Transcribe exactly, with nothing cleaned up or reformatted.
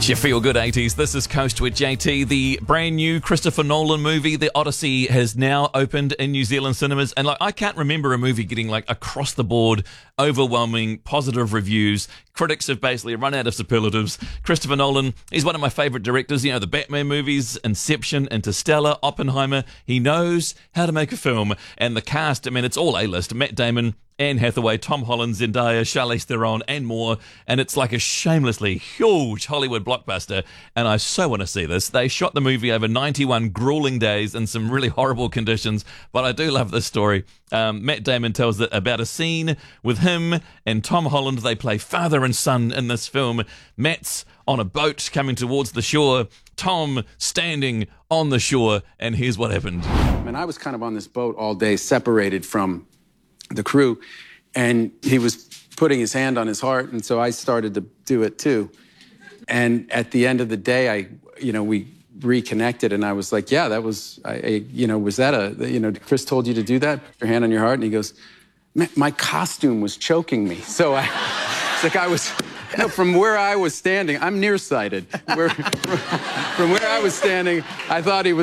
your feel-good eighties. This is Coast with J T. The brand new Christopher Nolan movie, The Odyssey, has now opened in New Zealand cinemas. And like, I can't remember a movie getting like across the board, overwhelming positive reviews. Critics have basically run out of superlatives. Christopher Nolan, he's one of my favorite directors. You know, the Batman movies, Inception, Interstellar, Oppenheimer. He knows how to make a film. And the cast, I mean, it's all A-list. Matt Damon, Anne Hathaway, Tom Holland, Zendaya, Charlize Theron, and more. And it's like a shamelessly huge Hollywood blockbuster. And I so want to see this. They shot the movie over ninety-one grueling days in some really horrible conditions. But I do love this story. Um, Matt Damon tells it about a scene with him and Tom Holland. They play father and son in this film. Matt's on a boat coming towards the shore. Tom standing on the shore. And here's what happened. And I was kind of on this boat all day, separated from the crew, and he was putting his hand on his heart, and so I started to do it too. And at the end of the day, I, you know, we reconnected, and I was like, yeah, that was, I, I, you know, was that a, you know, Chris told you to do that? Put your hand on your heart, and he goes, my costume was choking me. So I, it's like I was, you know, from where I was standing, I'm nearsighted. Where, from where I was standing, I thought he was